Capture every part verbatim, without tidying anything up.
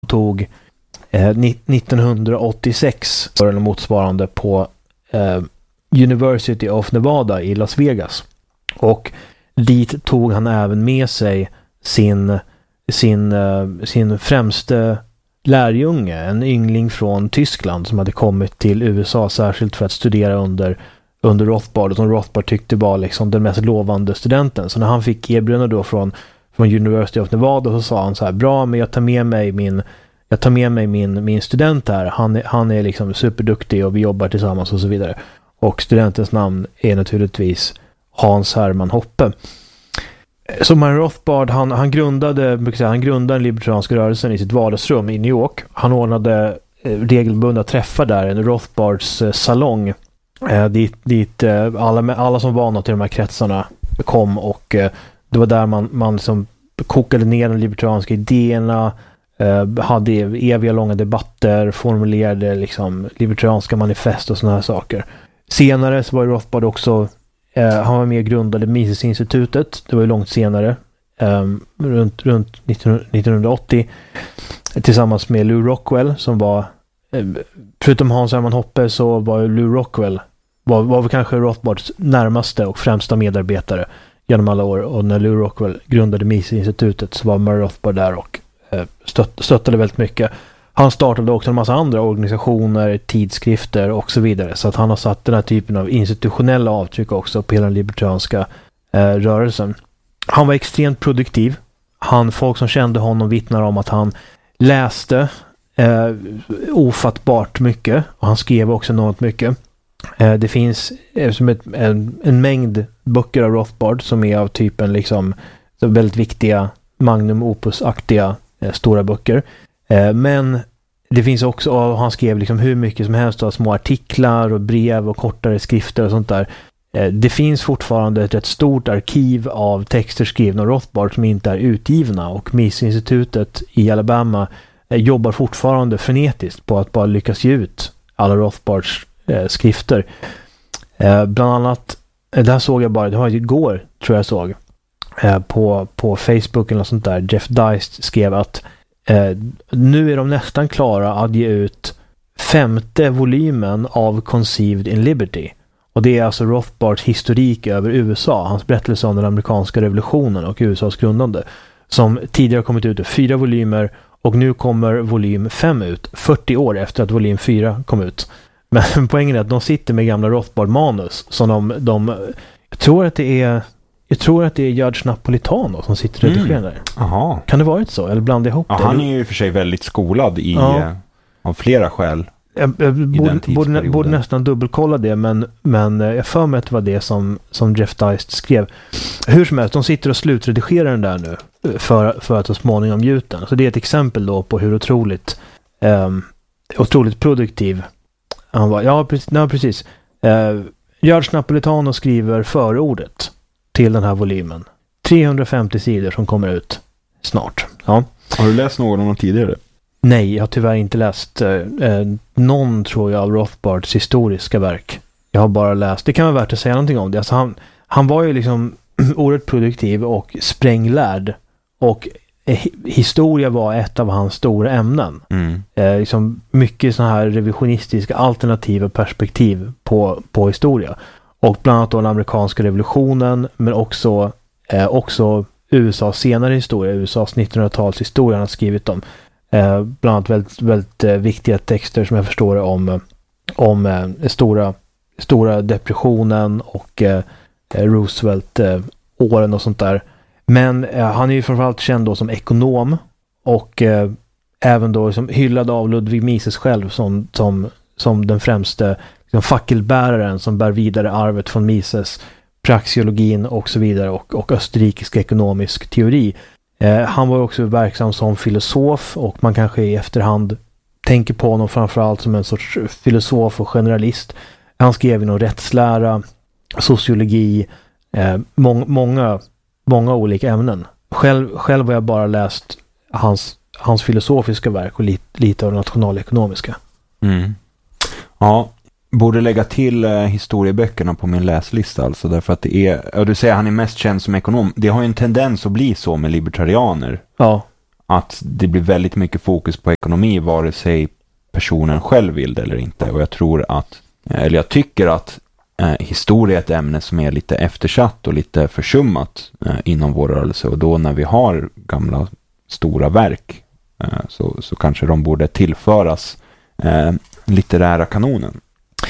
tog eh, nittonhundraåttiosex eller motsvarande på eh, University of Nevada i Las Vegas. Och dit tog han även med sig sin, sin, uh, sin främste lärjunge, en yngling från Tyskland som hade kommit till U S A särskilt för att studera under, under Rothbard, och som Rothbard tyckte var liksom den mest lovande studenten. Så när han fick erbjudande då från, från University of Nevada, så sa han så här: bra, men jag tar med mig min jag tar med mig min, min student här. Han är, han är liksom superduktig och vi jobbar tillsammans och så vidare. Och studentens namn är naturligtvis Hans Hermann Hoppe. Så man Rothbard, han, han grundade han grundade den libertarianska rörelsen i sitt vardagsrum i New York. Han ordnade eh, regelbundna träffar där, en Rothbards eh, salong, eh, dit, dit eh, alla, alla som var något i de här kretsarna kom, och eh, det var där man, man liksom kokade ner de libertarianska idéerna, eh, hade eviga långa debatter, formulerade liksom libertarianska manifest och såna här saker. Senare så var Rothbard också Uh, han var med och grundade Mises-institutet. Det var ju långt senare, um, runt, runt nittonhundraåttio, tillsammans med Lew Rockwell, som var, uh, förutom Hans Hermann Hoppe, så var ju Lew Rockwell var, var väl kanske Rothbards närmaste och främsta medarbetare genom alla år. Och när Lew Rockwell grundade Mises-institutet så var Murray Rothbard där och uh, stött, stöttade väldigt mycket. Han startade också en massa andra organisationer, tidskrifter och så vidare. Så att han har satt den här typen av institutionella avtryck också på hela den libertarianska eh, rörelsen. Han var extremt produktiv. Han, folk som kände honom vittnar om att han läste eh, ofattbart mycket. Och han skrev också enormt mycket. Eh, det finns eh, som ett, en, en mängd böcker av Rothbard som är av typen liksom väldigt viktiga magnum opus-aktiga eh, stora böcker. Men det finns också, och han skrev liksom hur mycket som helst av små artiklar och brev och kortare skrifter och sånt där. Det finns fortfarande ett rätt stort arkiv av texter skrivna av Rothbard som inte är utgivna, och Mises-institutet i Alabama jobbar fortfarande frenetiskt på att bara lyckas ge ut alla Rothbards skrifter. Bland annat, det här såg jag bara, det var igår tror jag såg, på, på Facebook eller något sånt där. Jeff Deist skrev att Eh, nu är de nästan klara att ge ut femte volymen av Conceived in Liberty. Och det är alltså Rothbards historik över U S A, hans berättelse om den amerikanska revolutionen och U S A:s grundande, som tidigare kommit ut i fyra volymer, och nu kommer volym fem ut, fyrtio år efter att volym fyra kom ut. Men poängen är att de sitter med gamla Rothbard-manus som de, de jag tror att det är Jag tror att det är Judge Napolitano som sitter och redigerar där. Aha. Kan det vara så? Eller blandar ihop ja, det? Han är ju för sig väldigt skolad i, ja. eh, av flera skäl. Jag, jag borde, borde, borde nästan dubbelkolla det, men, men jag för mig att det var det som, som Jeff Deist skrev. Hur som helst, de sitter och slutredigerar den där nu för, för att så småningom ge ut den. Så det är ett exempel då på hur otroligt um, otroligt produktiv han var. Ja, precis. Ja, precis. Uh, Judge Napolitano skriver förordet till den här volymen. trehundrafemtio sidor som kommer ut snart. Ja. Har du läst någon av dem tidigare? Nej, jag har tyvärr inte läst eh, någon, tror jag, av Rothbards historiska verk. Jag har bara läst, det kan vara värt att säga någonting om det. Alltså han, han var ju liksom oerhört produktiv och spränglärd, och eh, historia var ett av hans stora ämnen. Mm. Eh, liksom mycket sådana här revisionistiska alternativa perspektiv på, på historia. Och bland annat då den amerikanska revolutionen, men också, eh, också U S A:s senare historia, U S A:s nittonhundratals-historia han har skrivit om. Eh, bland annat väldigt, väldigt eh, viktiga texter som jag förstår om, om eh, stora, stora depressionen och eh, Roosevelt-åren eh, och sånt där. Men eh, han är ju framförallt känd då som ekonom, och eh, även då som hyllad av Ludwig Mises själv som, som, som den främste liksom fackelbäraren som bär vidare arvet från Mises, praxeologin och så vidare, och, och österrikisk ekonomisk teori. Eh, han var också verksam som filosof, och man kanske i efterhand tänker på honom framförallt som en sorts filosof och generalist. Han skrev inom rättslära, sociologi, eh, må- många, många olika ämnen. Själv, själv har jag bara läst hans, hans filosofiska verk och lite, lite av det nationalekonomiska. Mm. Ja, borde lägga till eh, historieböckerna på min läslista, alltså, därför att det är, ja, du säger han är mest känd som ekonom. Det har ju en tendens att bli så med libertarianer. Ja. att det blir väldigt mycket fokus på ekonomi vare sig personen själv vill det eller inte. Och jag tror att, eller jag tycker att eh, historia är ett ämne som är lite eftersatt och lite försummat eh, inom vår rörelse. Och då när vi har gamla stora verk eh, så, så kanske de borde tillföras eh, litterära kanonen.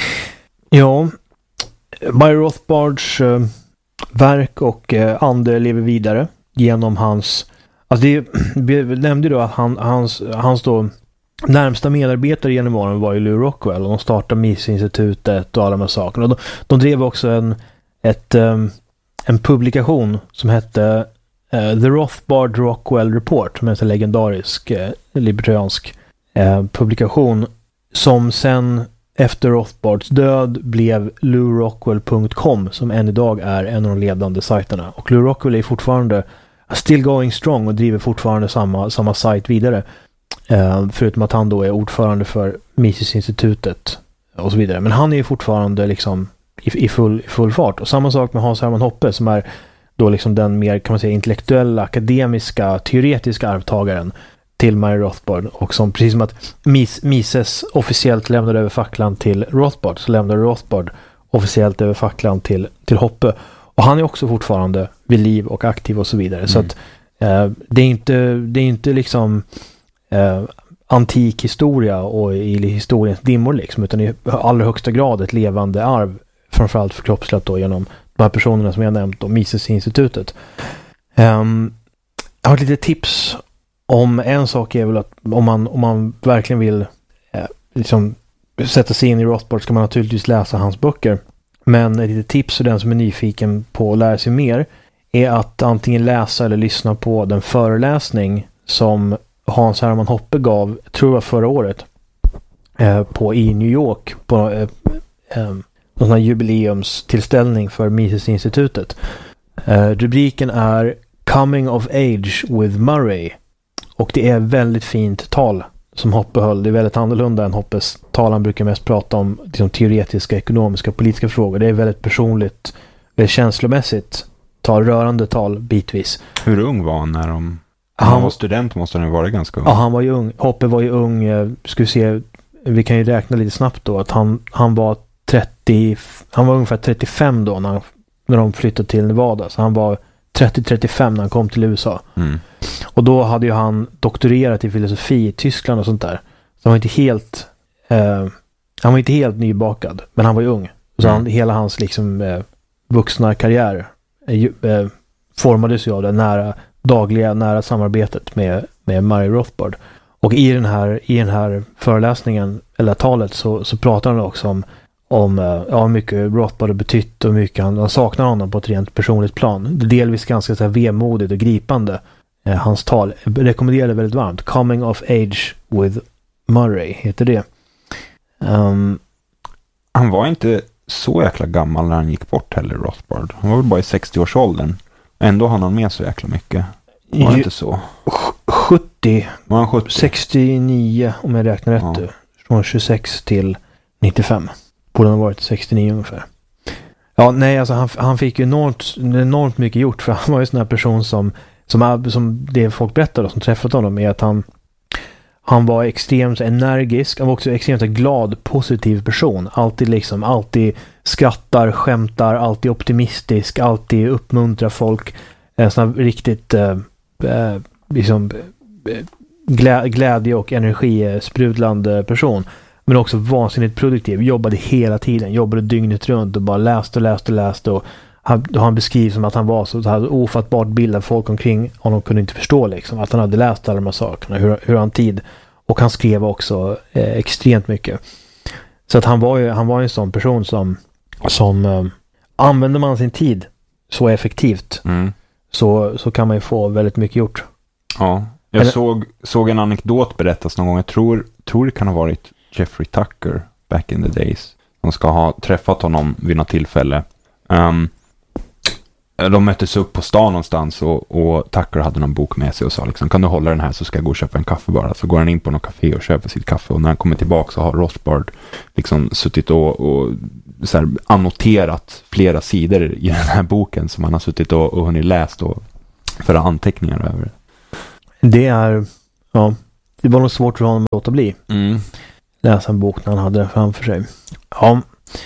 Ja, Murray Rothbards eh, verk och eh, andra lever vidare genom hans, alltså det vi nämnde då att han, hans, hans då närmsta medarbetare genom åren var ju Lew Rockwell, och de startade Mises-institutet och alla de här sakerna. Och de, de drev också en, ett, um, en publikation som hette uh, The Rothbard Rockwell Report, som är en legendarisk uh, libertariansk uh, publikation som sen efter Rothbards död blev lew rockwell punkt com, som än idag är en av de ledande sajterna. Och Lew Rockwell är fortfarande still going strong och driver fortfarande samma, samma sajt vidare. Uh, förutom att han då är ordförande för Mises-institutet och så vidare. Men han är ju fortfarande liksom i, i, full, i full fart. Och samma sak med Hans Hermann Hoppe, som är då liksom den mer, kan man säga, intellektuella, akademiska, teoretiska arvtagaren till Murray Rothbard. Och som precis som att Mis, Mises officiellt lämnade över facklan till Rothbard, så lämnade Rothbard officiellt över facklan till, till Hoppe. Och han är också fortfarande vid liv och aktiv och så vidare. Mm. Så att uh, det är inte, det är inte liksom Uh, antik historia och i historiens dimmor liksom, utan i allra högsta grad ett levande arv, framförallt förkroppslat då genom de här personerna som jag nämnt och Mises-institutet. Um, jag har ett litet tips om en sak är väl att om man, om man verkligen vill uh, liksom sätta sig in i Rothbard ska man naturligtvis läsa hans böcker, men ett litet tips för den som är nyfiken på att lära sig mer är att antingen läsa eller lyssna på den föreläsning som Hans Hermann Hoppe gav, tror jag förra året, eh, på i New York på eh, eh, någon här jubileumstillställning för Mises-institutet. Eh, rubriken är Coming of Age with Murray, och det är väldigt fint tal som Hoppe höll. Det är väldigt annorlunda än Hoppes tal. Han brukar mest prata om liksom, teoretiska, ekonomiska, politiska frågor. Det är väldigt personligt, väldigt känslomässigt, tar rörande tal bitvis. Hur ung var han när de... Han, han var student, måste han vara ganska ung. Ja, han var ju ung. Hoppe var ju ung. Eh, ska vi se, vi kan ju räkna lite snabbt då. Att han, han var trettio, han var ungefär trettiofem då när, när de flyttade till Nevada. Så han var trettio till trettiofem när han kom till U S A. Mm. Och då hade ju han doktorerat i filosofi i Tyskland och sånt där. Så han var inte helt eh, han var inte helt nybakad. Men han var ju ung. Så mm. han, hela hans liksom eh, vuxna karriär eh, eh, formades ju av det nära dagliga nära samarbetet med, med Murray Rothbard. Och i den här, i den här föreläsningen, eller talet, så, så pratar han också om, om ja, hur mycket Rothbard har betytt och mycket han, han saknar honom på ett rent personligt plan. Det är delvis ganska så här vemodigt och gripande, eh, hans tal. Jag rekommenderar det väldigt varmt. Coming of Age with Murray heter det. Um, han var inte så jäkla gammal när han gick bort heller, Rothbard. Han var väl bara i sextio-årsåldern. Ändå hann han med så jäkla mycket. Var det inte så? sjuttio. Var han sjuttio? sextionio om jag räknar rätt. Ja. Från tjugosex till nittiofem. Borde han ha varit sextionio ungefär. Ja, nej, alltså han, han fick ju enormt, enormt mycket gjort, för han var ju en sån här person som, som, som det folk berättar då, som träffat honom, är att han han var extremt energisk. Han var också extremt glad, positiv person. Alltid liksom, alltid skrattar, skämtar, alltid optimistisk, alltid uppmuntrar folk. En sån här riktigt eh, eh, liksom glä, glädje och energisprudlande person. Men också vansinnigt produktiv. Jobbade hela tiden, jobbade dygnet runt och bara läste och läste och läste. Och han, han beskrivs som att han var så hade ofattbart bild folk omkring honom kunde inte förstå liksom, att han hade läst alla de här sakerna, hur, hur han tid. Och han skrev också eh, extremt mycket. Så att han var ju han var en sån person som, som eh, använder man sin tid så effektivt mm. så, så kan man ju få väldigt mycket gjort. Ja, jag Eller, såg, såg en anekdot berättas någon gång. Jag tror, tror det kan ha varit Jeffrey Tucker back in the days. De ska ha träffat honom vid något tillfälle. Um, de möttes upp på stan någonstans och, och Tucker hade någon bok med sig och sa liksom, kan du hålla den här så ska jag gå och köpa en kaffe bara. Så går han in på något café och köper sitt kaffe, och när han kommer tillbaka så har Rothbard liksom suttit och, och så här, annoterat flera sidor i den här boken som han har suttit och, och hunnit läst och för anteckningar över. det är, ja, det var nog svårt för honom att låta bli. Mm. Läsa en bok när han hade det framför sig. Ja.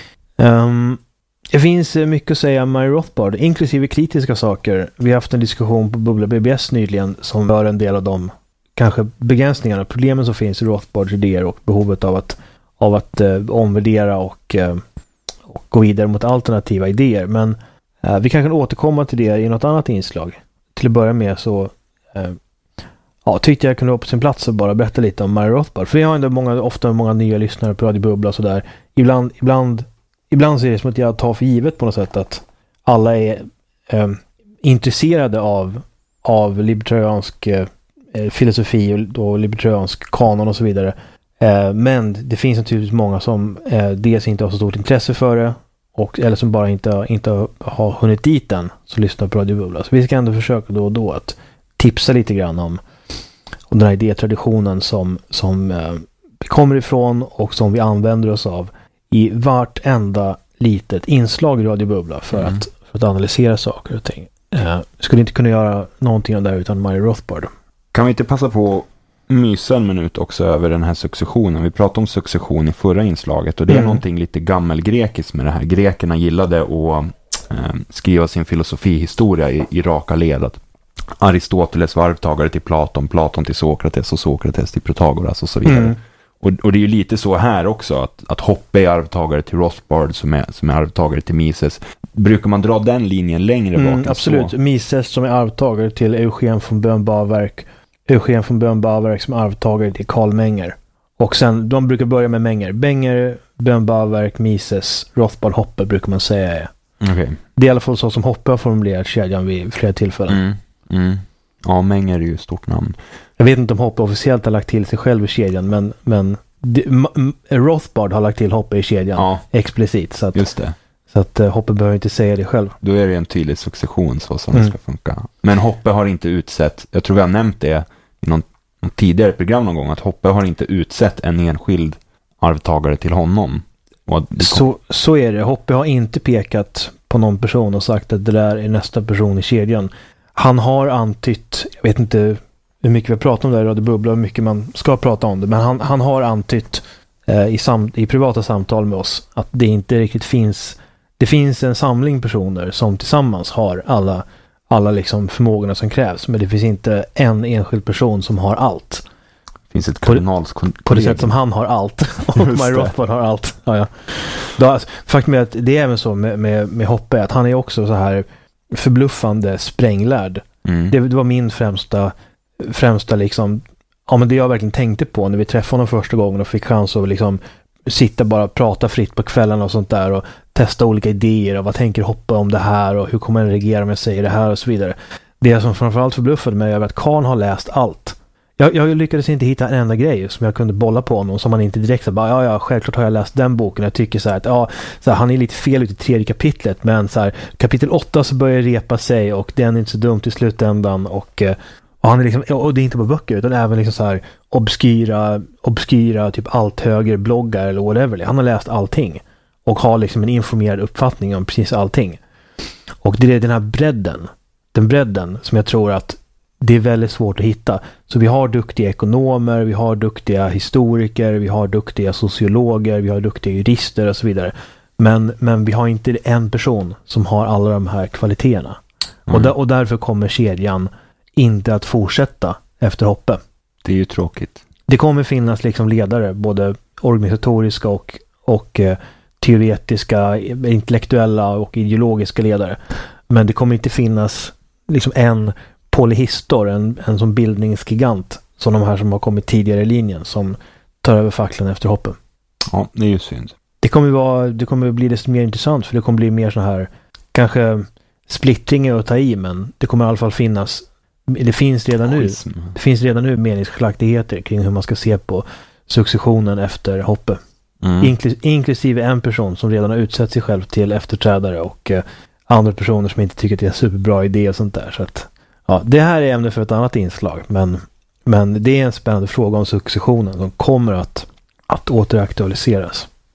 Um, det finns mycket att säga om Murray Rothbard, inklusive kritiska saker. Vi har haft en diskussion på Bubbla B B S nyligen som rör en del av de kanske begränsningarna, problemen som finns i Rothbards idéer och behovet av att, av att uh, omvärdera och, uh, och gå vidare mot alternativa idéer. Men uh, vi kanske kan återkomma till det i något annat inslag. Till att börja med så uh, ja, tyckte jag kunde vara på sin plats och bara berätta lite om Murray Rothbard. För vi har ändå många, ofta många nya lyssnare på Radio Bubbla och sådär. Ibland, ibland, ibland så är det som att jag tar för givet på något sätt att alla är eh, intresserade av, av libertariansk eh, filosofi och, och libertariansk kanon och så vidare. Eh, men det finns naturligtvis många som eh, dels inte har så stort intresse för det och, eller som bara inte, inte har hunnit dit än så lyssnar på Radio Bubbla. Så vi ska ändå försöka då och då att tipsa lite grann om och den här idétraditionen som, som eh, vi kommer ifrån och som vi använder oss av i vartenda litet inslag i Radio Bubbla för, mm. att, för att analysera saker och ting. Eh, skulle inte kunna göra någonting av det utan Murray Rothbard. Kan vi inte passa på att mysa en minut också över den här successionen? Vi pratade om succession i förra inslaget och det är mm. någonting lite gammelgrekiskt med det här. Grekerna gillade att eh, skriva sin filosofihistoria i, i raka led. Aristoteles var arvtagare till Platon, Platon till Sokrates och Sokrates till Protagoras och så vidare. Mm. Och, och det är ju lite så här också att, att Hoppe är arvtagare till Rothbard som är, som är arvtagare till Mises. Brukar man dra den linjen längre bak? Mm, absolut. Så? Mises som är arvtagare till Eugen von Böhm-Bawerk, Eugen von Böhm-Bawerk som är arvtagare till Karl Menger. Och sen, de brukar börja med Menger. Menger, Böhm-Bawerk, Mises, Rothbard, Hoppe brukar man säga. Okay. Det är i alla fall så som Hoppe har formulerat kedjan vid flera tillfällen. Mm. Mm. Ja, Menger är ju ett stort namn. Jag vet inte om Hoppe officiellt har lagt till sig själv i kedjan, men, men det, M- Rothbard har lagt till Hoppe i kedjan ja. explicit. Så att, just det. Så att uh, Hoppe behöver inte säga det själv. Då är det en tydlig succession så som mm. det ska funka. Men Hoppe har inte utsett, jag tror vi har nämnt det i någon, någon tidigare program någon gång, att Hoppe har inte utsett en enskild arvtagare till honom. Och så, så är det. Hoppe har inte pekat på någon person och sagt att det där är nästa person i kedjan. Han har antytt, jag vet inte hur mycket vi pratar om det här i Radio Bubbla, hur mycket man ska prata om det, men han, han har antytt eh, i, sam, i privata samtal med oss att det inte riktigt finns, det finns en samling personer som tillsammans har alla, alla liksom förmågorna som krävs, men det finns inte en enskild person som har allt. Det finns ett kardinals på, på det sätt som han har allt och Murray Rothbard har allt. Ja, ja. Då, alltså, faktum är att det är även så med, med, med Hoppe att han är också så här förbluffande spränglärd. Mm. Det, det var min främsta främsta liksom, ja men det jag verkligen tänkte på när vi träffade honom första gången och fick chans att liksom sitta bara och prata fritt på kvällen och sånt där och testa olika idéer och vad tänker Hoppe om det här och hur kommer han reagera om jag säger det här och så vidare. Det som framförallt förbluffade mig är att Karl har läst allt. Jag, jag lyckades inte hitta en enda grej som jag kunde bolla på honom som han inte direkt sa, bara, ja ja, självklart har jag läst den boken. Jag tycker så här att ja, så här, han är lite fel ut i tredje kapitlet, men så här, kapitel åtta så börjar repa sig och den är inte så dumt i slutändan och, och han är liksom, och det är inte bara böcker utan även liksom så här obskyra, obskyra typ allt höger bloggar eller whatever. Han har läst allting och har liksom en informerad uppfattning om precis allting. Och det är den här bredden, den bredden som jag tror att det är väldigt svårt att hitta. Så vi har duktiga ekonomer, vi har duktiga historiker, vi har duktiga sociologer, vi har duktiga jurister och så vidare. Men, men vi har inte en person som har alla de här kvaliteterna. Mm. Och, där, och därför kommer kedjan inte att fortsätta efter Hoppe. Det är ju tråkigt. Det kommer finnas liksom ledare, både organisatoriska och, och eh, teoretiska, intellektuella och ideologiska ledare. Men det kommer inte finnas liksom en polyhistor, en, en som bildningsgigant som de här som har kommit tidigare i linjen som tar över facklan efter Hoppe. Ja, det är ju synd. Det kommer vara, det kommer bli desto mer intressant för det kommer bli mer så här, kanske splittring att ta i, men det kommer i alla fall finnas, det finns redan nu det finns redan nu meningsskiljaktigheter kring hur man ska se på successionen efter Hoppe. Mm. Inkl- inklusive en person som redan har utsett sig själv till efterträdare och eh, andra personer som inte tycker att det är en superbra idé och sånt där. Så att, ja, det här är ämne för ett annat inslag, men, men det är en spännande fråga om successionen som kommer att, att återaktualiseras.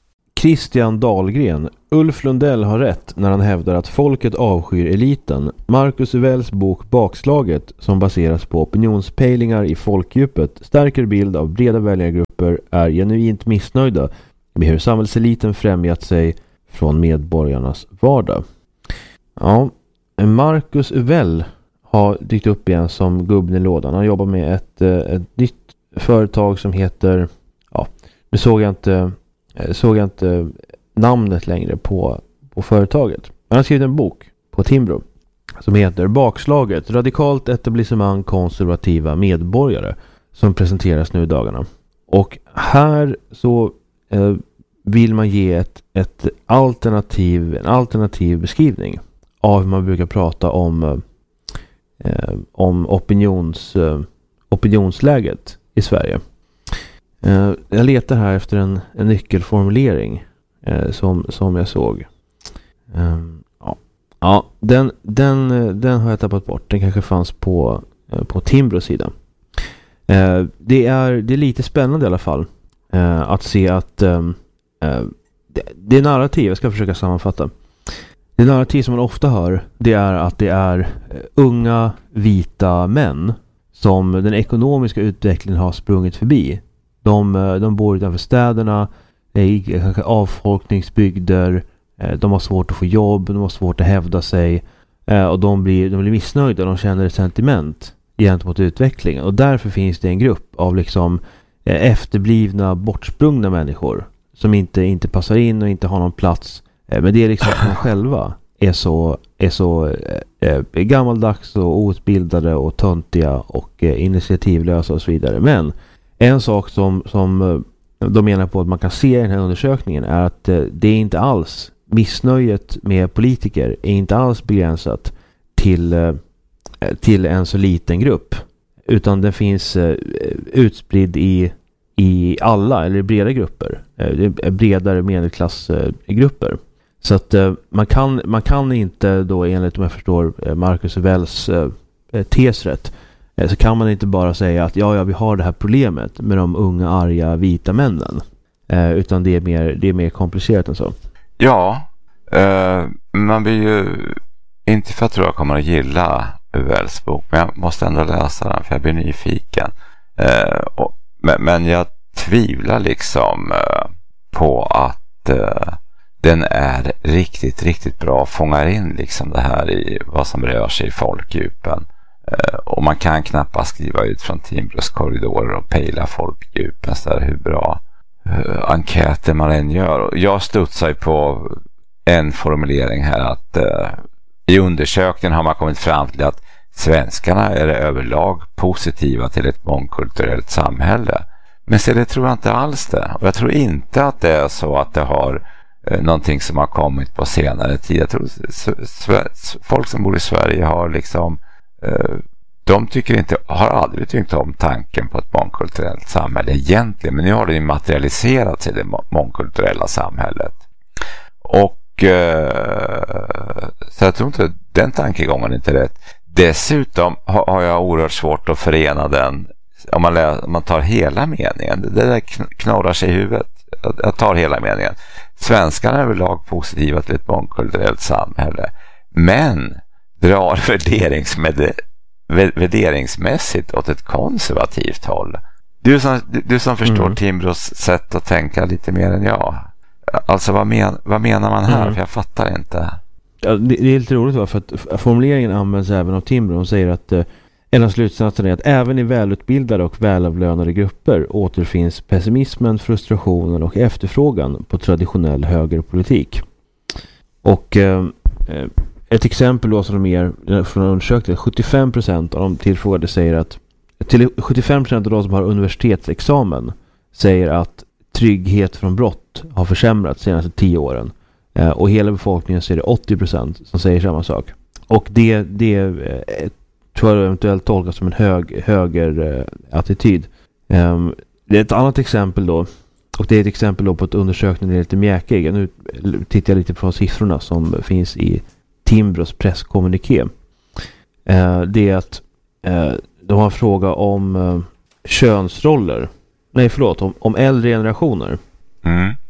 Christian Dahlgren. Ulf Lundell har rätt när han hävdar att folket avskyr eliten. Marcus Uvells bok Bakslaget, som baseras på opinionspejlingar i folkdjupet, stärker bild av breda väljargrupper, är genuint missnöjda med hur samhällseliten främjat sig från medborgarnas vardag. Ja, Marcus Uvell har dykt upp igen som gubben i lådan. Han jobbar med ett, ett nytt företag som heter, ja, nu såg jag inte, såg jag inte namnet längre på, på företaget. Han har skrivit en bok på Timbro som heter Bakslaget, radikalt etablissemang konservativa medborgare, som presenteras nu i dagarna. Och här så eh, vill man ge ett, ett alternativ, en alternativ beskrivning av hur man brukar prata om, eh, om opinions, eh, opinionsläget i Sverige. Eh, jag letar här efter en, en nyckelformulering eh, som, som jag såg. Eh, ja, ja den, den, den har jag tappat bort. Den kanske fanns på, eh, på Timbros sida. Eh, det, är, det är lite spännande i alla fall eh, att se att eh, det, det narrativ, jag ska försöka sammanfatta. Det narrativ som man ofta hör, det är att det är unga vita män som den ekonomiska utvecklingen har sprungit förbi. De, de bor utanför städerna, i kanske avfolkningsbygder, de har svårt att få jobb, de har svårt att hävda sig och de blir, de blir missnöjda, de känner sentiment gentemot utvecklingen. Och därför finns det en grupp av liksom efterblivna, bortsprungna människor som inte, inte passar in och inte har någon plats. Men det är liksom som de själva är så, är så eh, gammaldags och outbildade och töntiga och eh, initiativlösa och så vidare. Men en sak som, som de menar på att man kan se i den här undersökningen är att eh, det är inte alls, missnöjet med politiker är inte alls begränsat till, eh, till en så liten grupp. Utan den finns eh, utspridd i i alla eller breda grupper, eh, bredare medelklassgrupper. Så att eh, man kan man kan inte då, enligt om jag förstår eh, Marcus Uvells eh, tes rätt, eh, så kan man inte bara säga att ja ja vi har det här problemet med de unga arga vita männen, eh, utan det är mer det är mer komplicerat än så. Ja, eh, man blir ju inte för att jag tror jag kommer att gilla Uvells bok, men jag måste ändå läsa den för jag blir nyfiken. Eh, och Men, men jag tvivlar liksom uh, på att uh, den är riktigt, riktigt bra, fångar in liksom det här i vad som rör sig i folkdjupen. Uh, och man kan knappast skriva ut från Timbros korridorer och pejla folkdjupen så där, hur bra uh, enkäter man än gör. Och jag studsar på en formulering här att uh, i undersökningen har man kommit fram till att svenskarna är överlag positiva till ett mångkulturellt samhälle. Men så det tror jag inte alls det. Och jag tror inte att det är så att det har eh, någonting som har kommit på senare tid. Jag tror s- folk som bor i Sverige har liksom eh, de tycker inte, har aldrig tyckt om tanken på ett mångkulturellt samhälle egentligen. Men nu har det materialiserat sig, det mångkulturella samhället. Och eh, så jag tror inte den tankegången inte är rätt. Dessutom har jag oerhört svårt att förena den om man, lä- om man tar hela meningen. Det där knorrar sig i huvudet. Jag tar hela meningen. Svenskarna är överlag positiva till ett mångkulturellt samhälle, men drar värderingsmed- värderingsmässigt åt ett konservativt håll. Du som, du som förstår mm. Timbros sätt att tänka lite mer än jag. Alltså vad, men, vad menar man här? Mm. För jag fattar inte. Ja, det, det är lite roligt för att formuleringen används även av Timbro. De säger att eh, en av slutsatserna är att även i välutbildade och välavlönade grupper återfinns pessimismen, frustrationen och efterfrågan på traditionell högerpolitik. Och eh, ett exempel då som de ger från undersökningen, sjuttiofem procent av de tillfrågade säger att till sjuttiofem procent av de som har universitetsexamen säger att trygghet från brott har försämrats de senaste tio åren. Och hela befolkningen så är det åttio procent som säger samma sak. Och det, det eh, tror jag eventuellt tolkas som en hög, höger eh, attityd. Um, det är ett annat exempel då. Och det är ett exempel då på ett undersökning där lite mjäkig. Nu tittar jag lite på siffrorna som finns i Timbros presskommuniké. Uh, det är att uh, de har en fråga om uh, könsroller. Nej förlåt, om, om äldre generationer. Mm.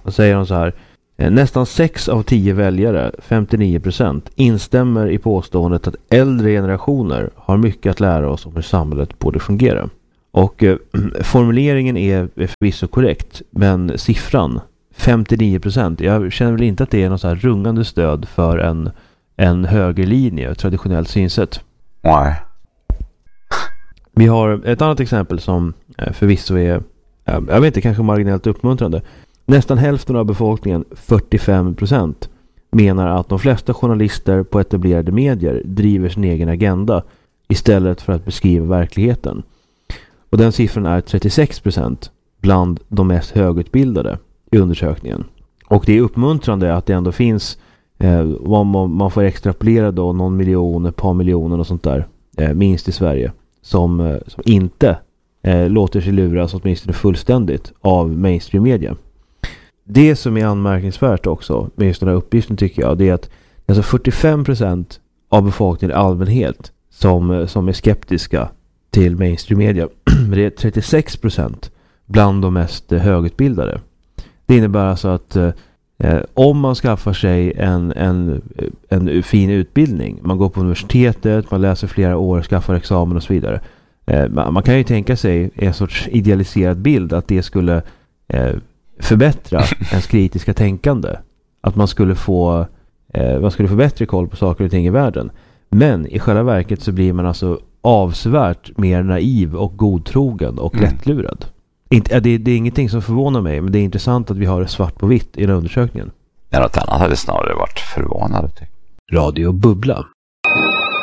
Då säger de så här: nästan sex av tio väljare, femtionio procent, instämmer i påståendet att äldre generationer har mycket att lära oss om hur samhället borde fungera. Och eh, formuleringen är, är förvisso korrekt, men siffran femtionio procent, jag känner väl inte att det är något så här rungande stöd för en, en högerlinje, ett traditionellt synsätt. Nej. Vi har ett annat exempel som eh, förvisso är, eh, jag vet inte, kanske marginellt uppmuntrande. Nästan hälften av befolkningen, fyrtiofem procent, menar att de flesta journalister på etablerade medier driver sin egen agenda istället för att beskriva verkligheten. Och den siffran är trettiosex procent bland de mest högutbildade i undersökningen. Och det är uppmuntrande att det ändå finns, eh, man, man får extrapolera då någon miljon, ett par miljoner och sånt där, eh, minst i Sverige, som, eh, som inte eh, låter sig luras åtminstone fullständigt av mainstream-media. Det som är anmärkningsvärt också med just den här uppgiften tycker jag, det är att alltså fyrtiofem procent av befolkningen i allmänhet som, som är skeptiska till mainstream-media. Men det är trettiosex procent bland de mest eh, högutbildade. Det innebär alltså att eh, om man skaffar sig en, en, en fin utbildning, man går på universitetet, man läser flera år, skaffar examen och så vidare. Eh, man kan ju tänka sig en sorts idealiserad bild att det skulle eh, förbättra ens kritiska tänkande. Att man skulle få eh, man skulle få bättre koll på saker och ting i världen. Men i själva verket så blir man alltså avsevärt mer naiv och godtrogen och mm. lättlurad. Inte, det, det är ingenting som förvånar mig, men det är intressant att vi har det svart på vitt i den undersökningen. Ja, något annat hade snarare varit förvånande. Radio Bubbla.